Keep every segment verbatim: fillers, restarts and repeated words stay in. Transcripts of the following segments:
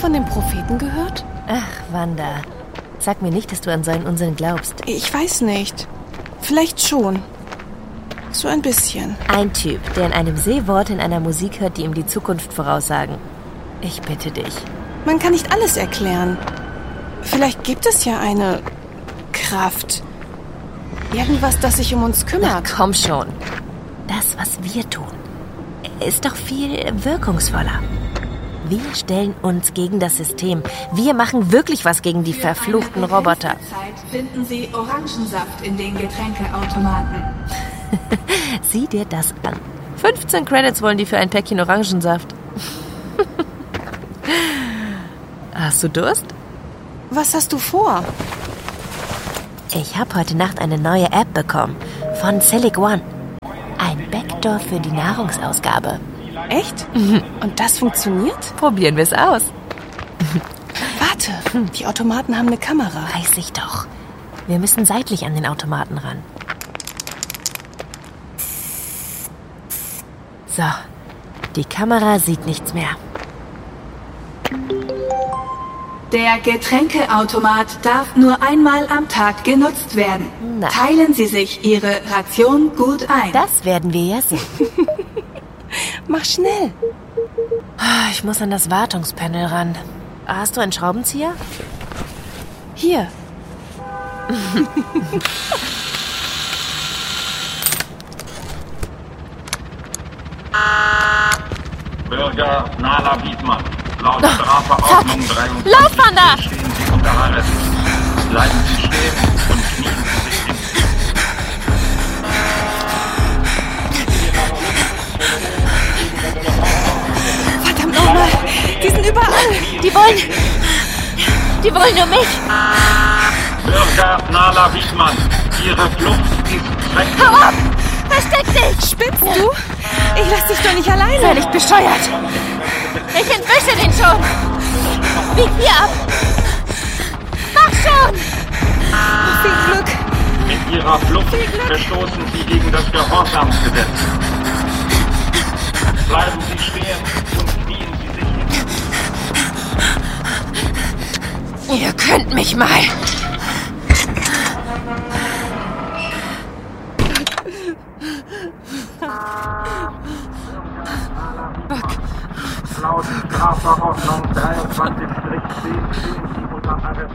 von dem Propheten gehört? Ach, Wanda. Sag mir nicht, dass du an seinen Unsinn glaubst. Ich weiß nicht. Vielleicht schon. So ein bisschen. Ein Typ, der in einem See Worte in einer Musik hört, die ihm die Zukunft voraussagen. Ich bitte dich. Man kann nicht alles erklären. Vielleicht gibt es ja eine Kraft. Irgendwas, das sich um uns kümmert. Na, komm schon. Das, was wir tun, ist doch viel wirkungsvoller. Wir stellen uns gegen das System. Wir machen wirklich was gegen die verfluchten Roboter. Finden Sie Orangensaft in den Getränkeautomaten. Sieh dir das an. fünfzehn Credits wollen die für ein Päckchen Orangensaft. Hast du Durst? Was hast du vor? Ich habe heute Nacht eine neue App bekommen. Von Silic One. Ein Backdoor für die Nahrungsausgabe. Echt? Und das funktioniert? Probieren wir es aus. Warte, die Automaten haben eine Kamera. Weiß ich doch. Wir müssen seitlich an den Automaten ran. So, die Kamera sieht nichts mehr. Der Getränkeautomat darf nur einmal am Tag genutzt werden. Na. Teilen Sie sich Ihre Ration gut ein. Das werden wir ja sehen. Mach schnell. Ich muss an das Wartungspanel ran. Hast du einen Schraubenzieher? Hier. Bürger Nala Wiedmann. Laut Strafverordnung dreiundfünfzig Lauf, Wanda! stehen Sie unter Arrest. Bleiben Sie stehen und knien Sie sich hin. Verdammt nochmal. Die sind überall. Die wollen... Die wollen nur mich. Bürger Nala Wiedmann, Ihre Flucht ist weg. Hau ab! Versteck dich! Spinnst du? Ich lass dich doch nicht alleine. Sei nicht bescheuert! Ich entwische den schon! Bieg hier ab! Mach schon! Viel Glück. Mit Ihrer Flucht verstoßen Sie gegen das Gehorsamsgesetz. Bleiben Sie stehen und knien Sie sich hin. Ihr könnt mich mal! Laut Strafverordnung dreiundzwanzig zehn stehen Sie unter Arrest.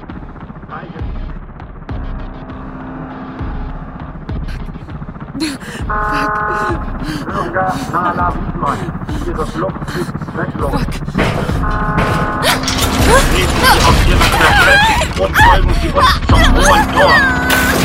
Bürger Nala Wiedmann, Ihre Flucht ist zwecklos. Treten Sie auf Ihre Adresse und folgen Sie uns zum Hohen Tor.